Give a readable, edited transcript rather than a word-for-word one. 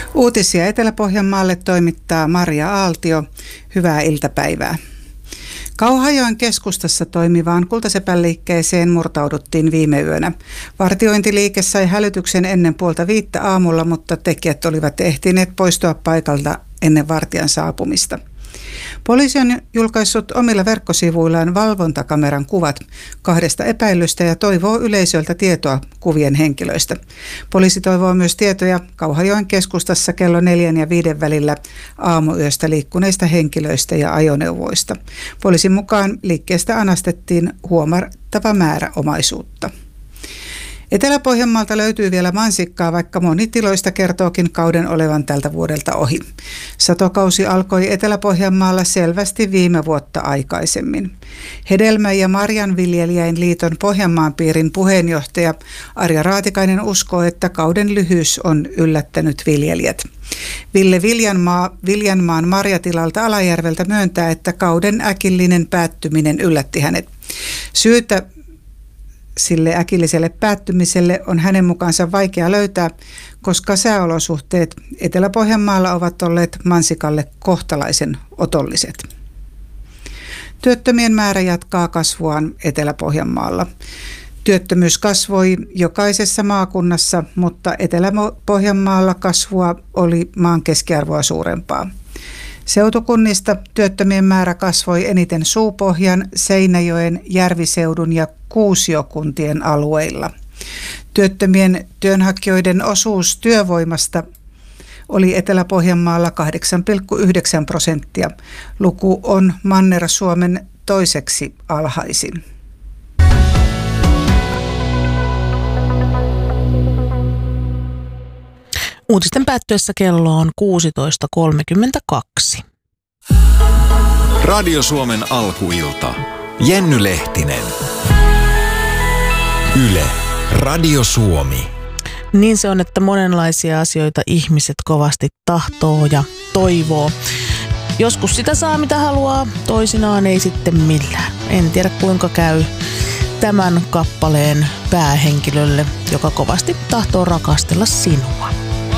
Uutisia Etelä-Pohjanmaalle toimittaa Maria Aaltio. Hyvää iltapäivää. Kauhajoen keskustassa toimivaan Kultasepän-liikkeeseen murtauduttiin viime yönä. Vartiointiliike sai hälytyksen ennen 4:30 aamulla, mutta tekijät olivat ehtineet poistua paikalta ennen vartijan saapumista. Poliisi on julkaissut omilla verkkosivuillaan valvontakameran kuvat 2 epäilystä ja toivoo yleisöltä tietoa kuvien henkilöistä. Poliisi toivoo myös tietoja Kauhajoen keskustassa kello 4 ja 5 välillä aamuyöstä liikkuneista henkilöistä ja ajoneuvoista. Poliisin mukaan liikkeestä anastettiin huomattava määrä omaisuutta. Etelä-Pohjanmaalta löytyy vielä mansikkaa, vaikka moni tiloista kertookin kauden olevan tältä vuodelta ohi. Satokausi alkoi Etelä-Pohjanmaalla selvästi viime vuotta aikaisemmin. Hedelmä- ja marjanviljelijäin liiton Pohjanmaan piirin puheenjohtaja Arja Raatikainen uskoo, että kauden lyhyys on yllättänyt viljelijät. Ville Viljanmaan marjatilalta Alajärveltä myöntää, että kauden äkillinen päättyminen yllätti hänet. Syytä sille äkilliselle päättymiselle on hänen mukaansa vaikea löytää, koska sääolosuhteet Etelä-Pohjanmaalla ovat olleet mansikalle kohtalaisen otolliset. Työttömien määrä jatkaa kasvuaan Etelä-Pohjanmaalla. Työttömyys kasvoi jokaisessa maakunnassa, mutta Etelä-Pohjanmaalla kasvua oli maan keskiarvoa suurempaa. Seutukunnista työttömien määrä kasvoi eniten Suupohjan, Seinäjoen, Järviseudun ja Kuusiokuntien alueilla. Työttömien työnhakijoiden osuus työvoimasta oli Etelä-Pohjanmaalla 8,9%. Luku on Manner-Suomen toiseksi alhaisin. Uutisten päättyessä kello on 16.32. Radio Suomen alkuilta. Jenny Lehtinen. Yle. Radio Suomi. Niin se on, että monenlaisia asioita ihmiset kovasti tahtoo ja toivoo. Joskus sitä saa mitä haluaa, toisinaan ei sitten millään. En tiedä kuinka käy tämän kappaleen päähenkilölle, joka kovasti tahtoo rakastella sinua.